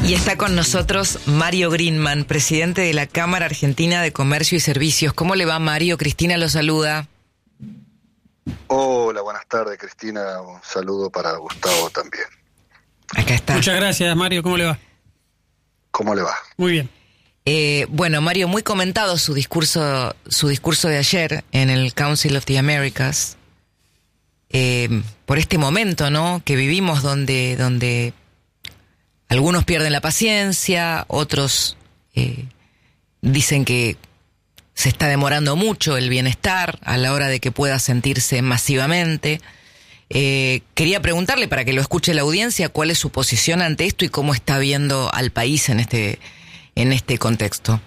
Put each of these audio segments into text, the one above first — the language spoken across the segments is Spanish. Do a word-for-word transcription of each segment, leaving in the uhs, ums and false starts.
Y está con nosotros Mario Greenman, presidente de la Cámara Argentina de Comercio y Servicios. ¿Cómo le va, Mario? Cristina lo saluda. Hola, buenas tardes, Cristina. Un saludo para Gustavo también. Acá está. Muchas gracias, Mario. ¿Cómo le va? ¿Cómo le va? Muy bien. Eh, bueno, Mario, muy comentado su discurso, su discurso de ayer en el Council of the Americas, eh, por este momento, ¿no?, que vivimos donde, donde algunos pierden la paciencia, otros eh, dicen que se está demorando mucho el bienestar a la hora de que pueda sentirse masivamente. Eh, quería preguntarle, para que lo escuche la audiencia, cuál es su posición ante esto y cómo está viendo al país en este, en este contexto.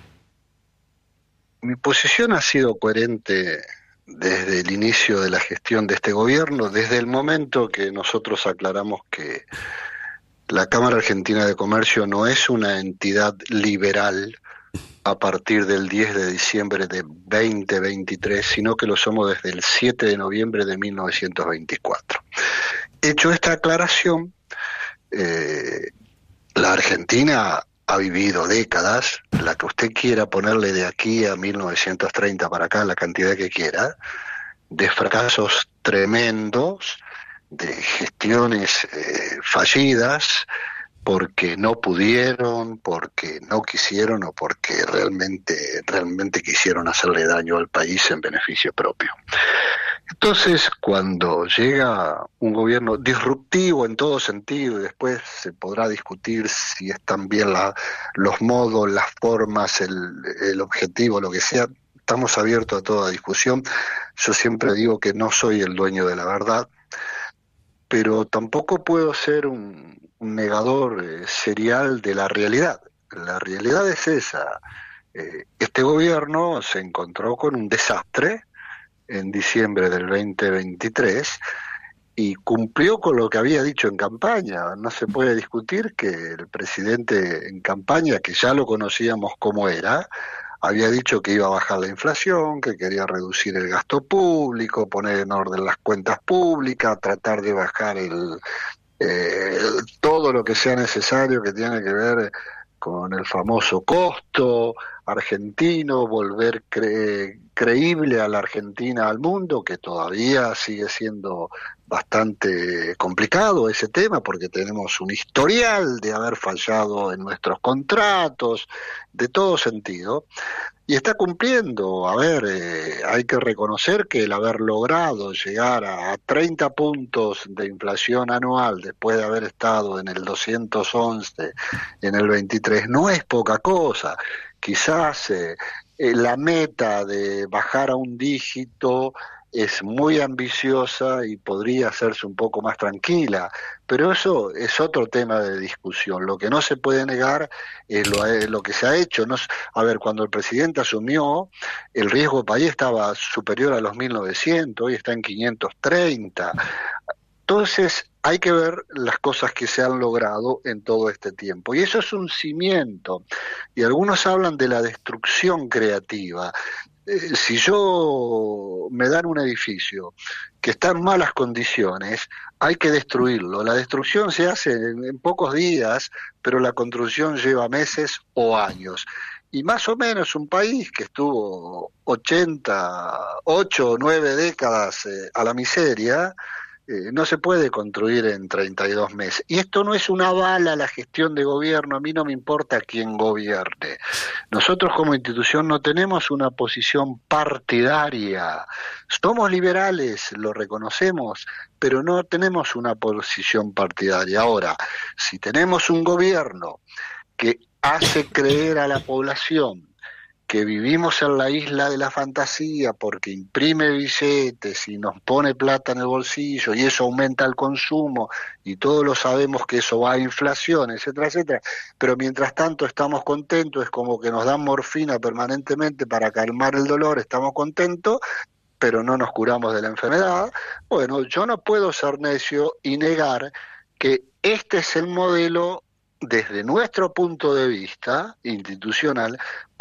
Mi posición ha sido coherente desde el inicio de la gestión de este gobierno, desde el momento que nosotros aclaramos que la Cámara Argentina de Comercio no es una entidad liberal a partir del diez de diciembre de veinte veintitrés, sino que lo somos desde el siete de noviembre de mil novecientos veinticuatro. Hecho esta aclaración, eh, la Argentina ha vivido décadas, la que usted quiera ponerle de aquí a mil novecientos treinta para acá, la cantidad que quiera, de fracasos tremendos, de gestiones eh, fallidas, porque no pudieron, porque no quisieron o porque realmente, realmente quisieron hacerle daño al país en beneficio propio. Entonces, cuando llega un gobierno disruptivo en todo sentido, y después se podrá discutir si están bien la, los modos, las formas, el, el objetivo, lo que sea, estamos abiertos a toda discusión. Yo siempre digo que no soy el dueño de la verdad, pero tampoco puedo ser un, un negador eh, serial de la realidad. La realidad es esa. Eh, este gobierno se encontró con un desastre en diciembre del veinte veintitrés y cumplió con lo que había dicho en campaña. No se puede discutir que el presidente en campaña, que ya lo conocíamos como era, había dicho que iba a bajar la inflación, que quería reducir el gasto público, poner en orden las cuentas públicas, tratar de bajar el, eh, todo lo que sea necesario que tiene que ver con el famoso costo argentino, volver cre- creíble a la Argentina al mundo, que todavía sigue siendo bastante complicado ese tema, porque tenemos un historial de haber fallado en nuestros contratos, de todo sentido, y está cumpliendo. A ver, eh, hay que reconocer que el haber logrado llegar a treinta puntos de inflación anual después de haber estado en el doscientos once en el veintitrés no es poca cosa. Quizás eh, eh, la meta de bajar a un dígito es muy ambiciosa y podría hacerse un poco más tranquila, pero eso es otro tema de discusión. Lo que no se puede negar es lo, es lo que se ha hecho. No, a ver, cuando el presidente asumió, el riesgo de país estaba superior a los mil novecientos, hoy está en quinientos treinta. Entonces, hay que ver las cosas que se han logrado en todo este tiempo. Y eso es un cimiento. Y algunos hablan de la destrucción creativa. Eh, si yo me dan un edificio que está en malas condiciones, hay que destruirlo. La destrucción se hace en, en pocos días, pero la construcción lleva meses o años. Y más o menos un país que estuvo ochenta, ocho o nueve décadas eh, a la miseria, Eh, no se puede construir en treinta y dos meses. Y esto no es una bala a la gestión de gobierno, a mí no me importa quién gobierne. Nosotros como institución no tenemos una posición partidaria. Somos liberales, lo reconocemos, pero no tenemos una posición partidaria. Ahora, si tenemos un gobierno que hace creer a la población que vivimos en la isla de la fantasía porque imprime billetes y nos pone plata en el bolsillo y eso aumenta el consumo y todos lo sabemos que eso va a inflación, etcétera, etcétera, pero mientras tanto estamos contentos, es como que nos dan morfina permanentemente para calmar el dolor, estamos contentos, pero no nos curamos de la enfermedad. Bueno, yo no puedo ser necio y negar que este es el modelo desde nuestro punto de vista institucional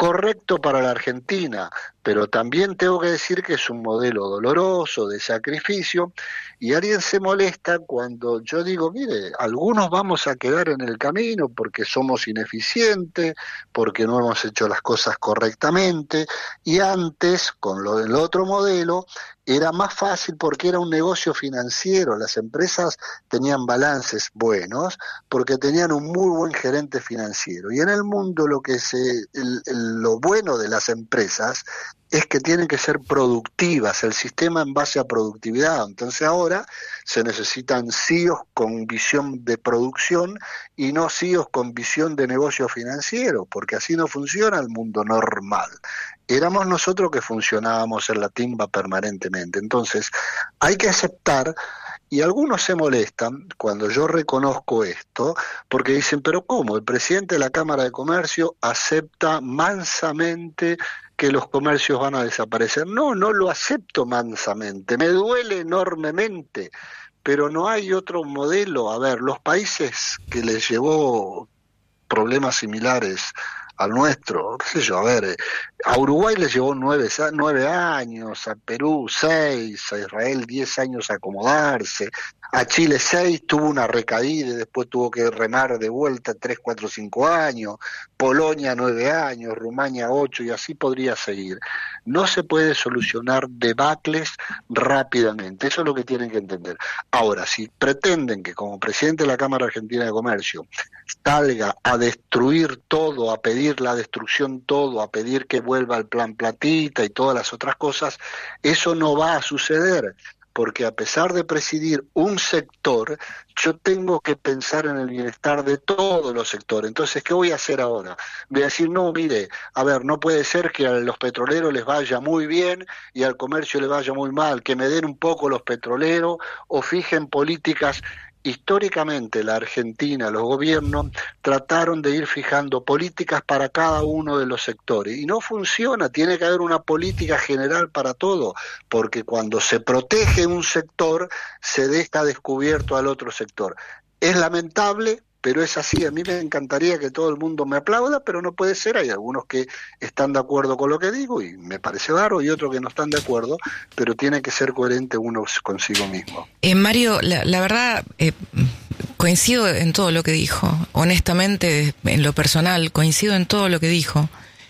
correcto para la Argentina, pero también tengo que decir que es un modelo doloroso, de sacrificio, y alguien se molesta cuando yo digo, mire, algunos vamos a quedar en el camino porque somos ineficientes, porque no hemos hecho las cosas correctamente, y antes, con lo del otro modelo, era más fácil porque era un negocio financiero, las empresas tenían balances buenos porque tenían un muy buen gerente financiero, y en el mundo lo que se el, el, lo bueno de las empresas es que tienen que ser productivas, el sistema en base a productividad. Entonces ahora se necesitan C E Os con visión de producción y no C E Os con visión de negocio financiero, porque así no funciona el mundo normal. Éramos nosotros que funcionábamos en la timba permanentemente. Entonces hay que aceptar, y algunos se molestan cuando yo reconozco esto, porque dicen, pero ¿cómo? El presidente de la Cámara de Comercio acepta mansamente que los comercios van a desaparecer. No, no lo acepto mansamente, me duele enormemente, pero no hay otro modelo. A ver, los países que les llevó problemas similares al nuestro, qué sé yo, a ver, a Uruguay les llevó nueve, nueve años, a Perú seis, a Israel diez años a acomodarse, a Chile seis, tuvo una recaída y después tuvo que remar de vuelta tres, cuatro, cinco años, Polonia nueve años, Rumania ocho, y así podría seguir. No se puede solucionar debacles rápidamente, eso es lo que tienen que entender. Ahora, si pretenden que como presidente de la Cámara Argentina de Comercio salga a destruir todo, a pedir la destrucción todo, a pedir que vuelva el plan Platita y todas las otras cosas, eso no va a suceder, porque a pesar de presidir un sector, yo tengo que pensar en el bienestar de todos los sectores. Entonces, ¿qué voy a hacer ahora? Voy a decir, no, mire, a ver, no puede ser que a los petroleros les vaya muy bien y al comercio les vaya muy mal, que me den un poco los petroleros o fijen políticas. Históricamente la Argentina, los gobiernos trataron de ir fijando políticas para cada uno de los sectores y no funciona, tiene que haber una política general para todo, porque cuando se protege un sector se deja descubierto al otro sector. Es lamentable, pero es así. A mí me encantaría que todo el mundo me aplauda, pero no puede ser. Hay algunos que están de acuerdo con lo que digo y me parece bárbaro, y otros que no están de acuerdo, pero tiene que ser coherente uno consigo mismo. Eh, Mario, la, la verdad, eh, coincido en todo lo que dijo. Honestamente, en lo personal, coincido en todo lo que dijo.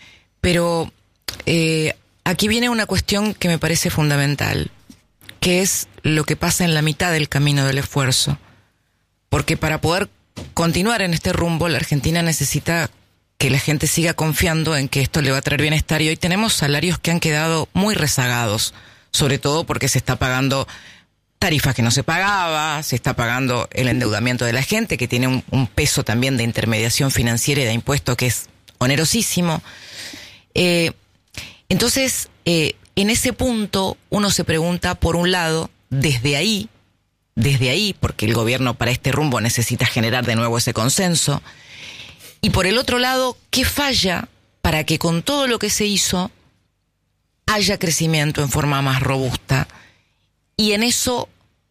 Pero eh, aquí viene una cuestión que me parece fundamental, que es lo que pasa en la mitad del camino del esfuerzo. Porque para poder continuar en este rumbo, la Argentina necesita que la gente siga confiando en que esto le va a traer bienestar, y hoy tenemos salarios que han quedado muy rezagados, sobre todo porque se está pagando tarifas que no se pagaba, se está pagando el endeudamiento de la gente, que tiene un, un peso también de intermediación financiera y de impuestos que es onerosísimo. Eh, entonces, eh, en ese punto uno se pregunta, por un lado, desde ahí, desde ahí, porque el gobierno para este rumbo necesita generar de nuevo ese consenso, y por el otro lado, ¿qué falla para que con todo lo que se hizo haya crecimiento en forma más robusta? Y en eso,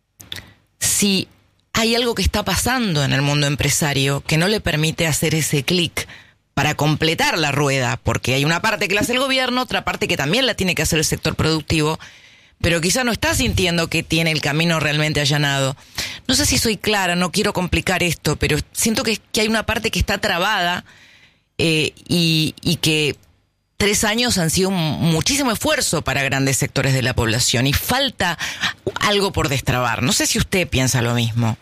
si hay algo que está pasando en el mundo empresario que no le permite hacer ese clic para completar la rueda, porque hay una parte que la hace el gobierno, otra parte que también la tiene que hacer el sector productivo, pero quizá no está sintiendo que tiene el camino realmente allanado. No sé si soy clara, no quiero complicar esto, pero siento que, que hay una parte que está trabada eh, y, y que tres años han sido un, muchísimo esfuerzo para grandes sectores de la población y falta algo por destrabar. No sé si usted piensa lo mismo.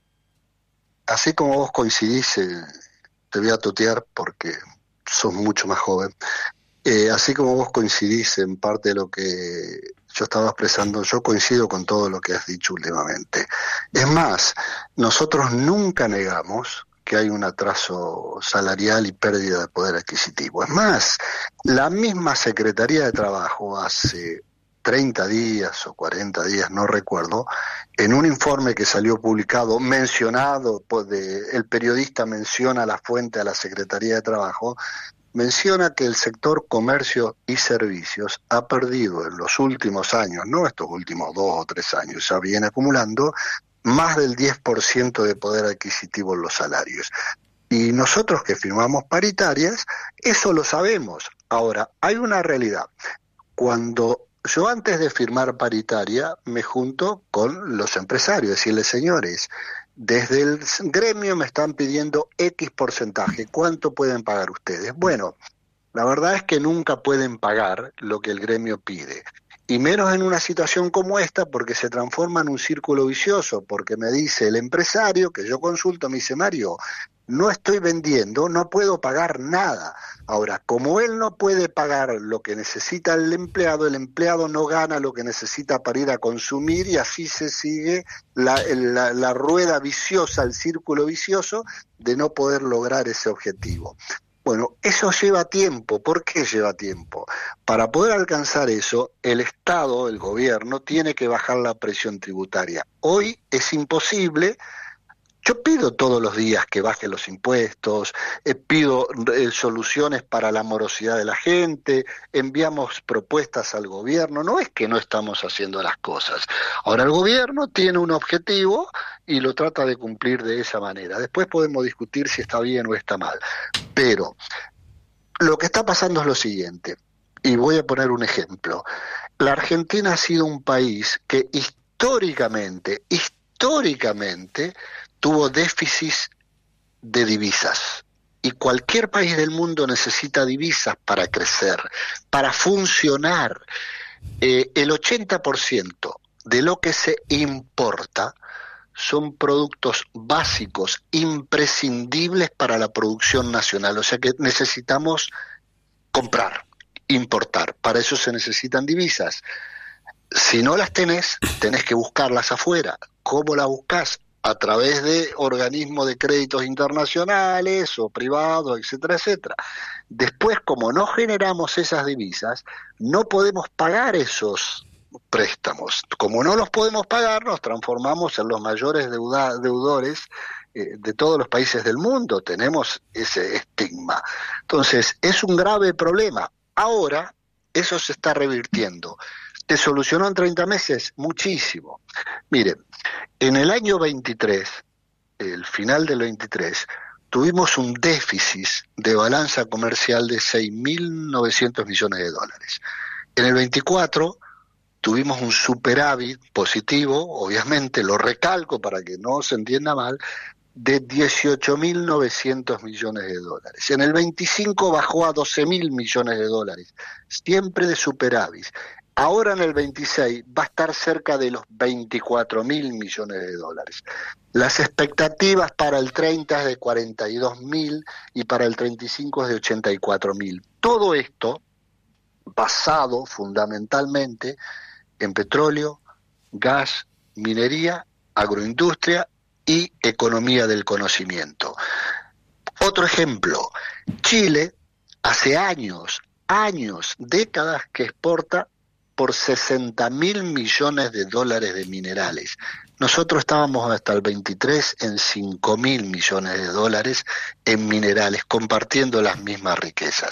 Así como vos coincidís, eh, te voy a tutear porque sos mucho más joven, eh, así como vos coincidís en parte de lo que yo estaba expresando, yo coincido con todo lo que has dicho últimamente. Es más, nosotros nunca negamos que hay un atraso salarial y pérdida de poder adquisitivo. Es más, la misma Secretaría de Trabajo hace treinta días o cuarenta días, no recuerdo, en un informe que salió publicado, mencionado, pues de, el periodista menciona la fuente a la Secretaría de Trabajo, menciona que el sector comercio y servicios ha perdido en los últimos años, no estos últimos dos o tres años, ya viene acumulando más del diez por ciento de poder adquisitivo en los salarios. Y nosotros que firmamos paritarias, eso lo sabemos. Ahora, hay una realidad. Cuando yo antes de firmar paritaria me junto con los empresarios, decirles, señores, desde el gremio me están pidiendo X porcentaje, ¿cuánto pueden pagar ustedes? Bueno, la verdad es que nunca pueden pagar lo que el gremio pide. Y menos en una situación como esta, porque se transforma en un círculo vicioso, porque me dice el empresario, que yo consulto, me dice, Mario, no estoy vendiendo, no puedo pagar nada. Ahora, como él no puede pagar lo que necesita el empleado, el empleado no gana lo que necesita para ir a consumir y así se sigue la, la, la rueda viciosa, el círculo vicioso de no poder lograr ese objetivo. Bueno, eso lleva tiempo. ¿Por qué lleva tiempo? Para poder alcanzar eso, el Estado, el gobierno, tiene que bajar la presión tributaria. Hoy es imposible. Yo pido todos los días que bajen los impuestos, eh, pido eh, soluciones para la morosidad de la gente, enviamos propuestas al gobierno, no es que no estamos haciendo las cosas. Ahora el gobierno tiene un objetivo y lo trata de cumplir de esa manera. Después podemos discutir si está bien o está mal. Pero lo que está pasando es lo siguiente, y voy a poner un ejemplo. La Argentina ha sido un país que históricamente, históricamente, tuvo déficits de divisas. Y cualquier país del mundo necesita divisas para crecer, para funcionar. Eh, el ochenta por ciento de lo que se importa son productos básicos, imprescindibles para la producción nacional. O sea que necesitamos comprar, importar. Para eso se necesitan divisas. Si no las tenés, tenés que buscarlas afuera. ¿Cómo las buscás? A través de organismos de créditos internacionales o privados, etcétera, etcétera. Después, como no generamos esas divisas, no podemos pagar esos préstamos. Como no los podemos pagar, nos transformamos en los mayores deuda, deudores eh, de todos los países del mundo. Tenemos ese estigma. Entonces, es un grave problema. Ahora, eso se está revirtiendo. ¿Te solucionó en treinta meses? Muchísimo. Miren, en el año veintitrés, el final del veintitrés, tuvimos un déficit de balanza comercial de seis mil novecientos millones de dólares. En el veinticuatro tuvimos un superávit positivo, obviamente, lo recalco para que no se entienda mal, de dieciocho mil novecientos millones de dólares. En el veinticinco bajó a doce mil millones de dólares, siempre de superávit. Ahora en el veintiséis va a estar cerca de los veinticuatro mil millones de dólares. Las expectativas para el treinta es de cuarenta y dos mil y para el treinta y cinco es de ochenta y cuatro mil. Todo esto basado fundamentalmente en petróleo, gas, minería, agroindustria y economía del conocimiento. Otro ejemplo, Chile hace años, años, décadas que exporta por sesenta mil millones de dólares de minerales. Nosotros estábamos hasta el veintitrés en cinco mil millones de dólares en minerales, compartiendo las mismas riquezas.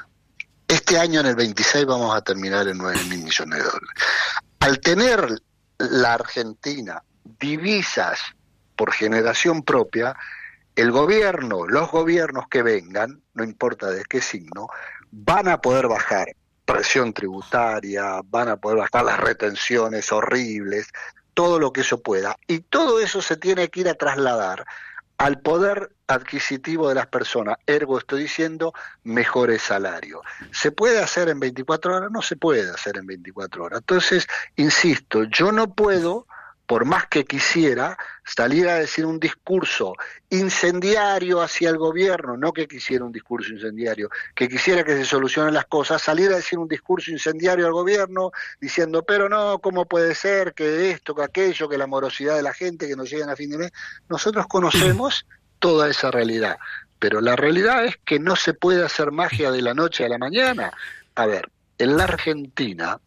Este año, en el veintiséis, vamos a terminar en nueve mil millones de dólares. Al tener la Argentina divisas por generación propia, el gobierno, los gobiernos que vengan, no importa de qué signo, van a poder bajar presión tributaria, van a poder bajar las retenciones horribles, todo lo que eso pueda. Y todo eso se tiene que ir a trasladar al poder adquisitivo de las personas. Ergo, estoy diciendo, mejores salarios. ¿Se puede hacer en veinticuatro horas? No se puede hacer en veinticuatro horas. Entonces, insisto, yo no puedo, por más que quisiera, salir a decir un discurso incendiario hacia el gobierno, no que quisiera un discurso incendiario, que quisiera que se solucionen las cosas, salir a decir un discurso incendiario al gobierno diciendo, pero no, ¿cómo puede ser que esto, que aquello, que la morosidad de la gente, que no llegan a fin de mes? Nosotros conocemos toda esa realidad, pero la realidad es que no se puede hacer magia de la noche a la mañana. A ver, en la Argentina,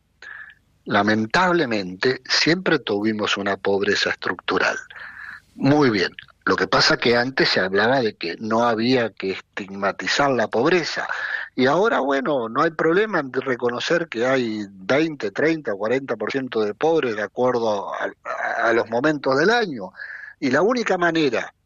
lamentablemente, siempre tuvimos una pobreza estructural. Muy bien. Lo que pasa que antes se hablaba de que no había que estigmatizar la pobreza. Y ahora, bueno, no hay problema en reconocer que hay veinte, treinta, cuarenta por ciento de pobres de acuerdo a, a, a los momentos del año. Y la única manera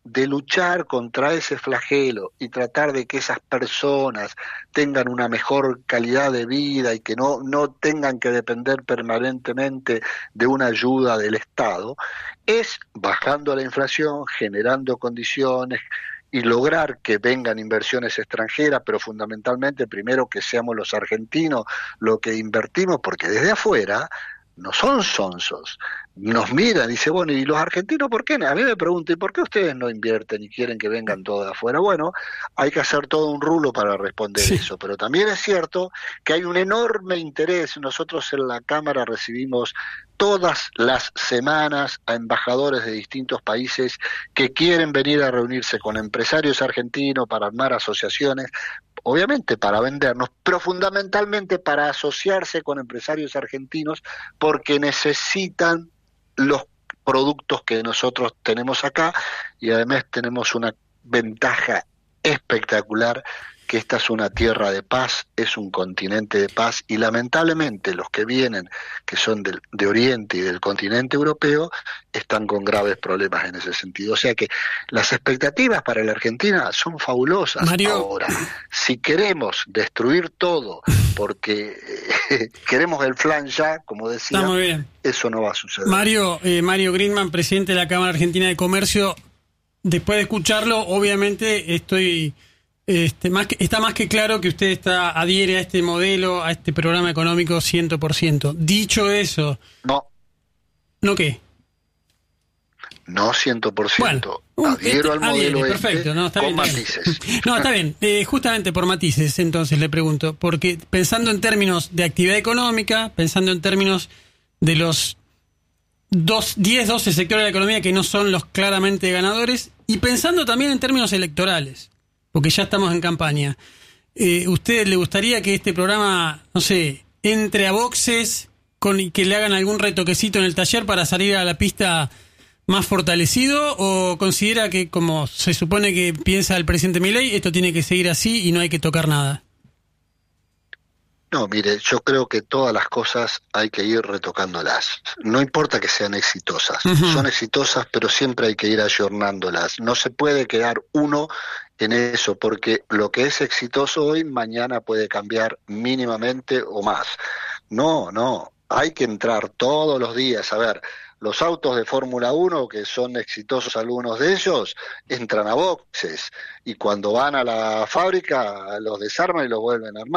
de luchar contra ese flagelo y tratar de que esas personas tengan una mejor calidad de vida y que no, no tengan que depender permanentemente de una ayuda del Estado, es bajando la inflación, generando condiciones y lograr que vengan inversiones extranjeras, pero fundamentalmente primero que seamos los argentinos los que invertimos, porque desde afuera no son sonsos, nos miran y dicen, bueno, ¿y los argentinos por qué? A mí me preguntan, ¿y por qué ustedes no invierten y quieren que vengan todos de afuera? Bueno, hay que hacer todo un rulo para responder sí. eso, pero también es cierto que hay un enorme interés. Nosotros en la Cámara recibimos todas las semanas a embajadores de distintos países que quieren venir a reunirse con empresarios argentinos para armar asociaciones, obviamente para vendernos, pero fundamentalmente para asociarse con empresarios argentinos porque necesitan los productos que nosotros tenemos acá y además tenemos una ventaja espectacular, que esta es una tierra de paz, es un continente de paz y lamentablemente los que vienen, que son del, de Oriente y del continente europeo, están con graves problemas en ese sentido. O sea que las expectativas para la Argentina son fabulosas. Mario. Ahora, si queremos destruir todo porque eh, queremos el flan ya, como decía, está muy bien. Eso no va a suceder. Mario, eh, Mario Greenman, presidente de la Cámara Argentina de Comercio, después de escucharlo, obviamente estoy... Este, más que, está más que claro que usted está adhiere a este modelo, a este programa económico cien por ciento. Dicho eso... No. ¿No qué? No cien por ciento. Bueno, adhiero este, al modelo adhiere, este perfecto, no, está con bien, matices. No, está bien. Eh, justamente por matices, entonces le pregunto. Porque pensando en términos de actividad económica, pensando en términos de los dos, diez, doce sectores de la economía que no son los claramente ganadores, y pensando también en términos electorales, porque ya estamos en campaña. Eh, ¿Usted le gustaría que este programa, no sé, entre a boxes con, y que le hagan algún retoquecito en el taller para salir a la pista más fortalecido? ¿O considera que, como se supone que piensa el presidente Milei, esto tiene que seguir así y no hay que tocar nada? No, mire, yo creo que todas las cosas hay que ir retocándolas. No importa que sean exitosas. Uh-huh. Son exitosas, pero siempre hay que ir ayornándolas. No se puede quedar uno en eso, porque lo que es exitoso hoy, mañana puede cambiar mínimamente o más. No, no. Hay que entrar todos los días. A ver, los autos de Fórmula uno, que son exitosos algunos de ellos, entran a boxes. Y cuando van a la fábrica, los desarman y los vuelven a armar.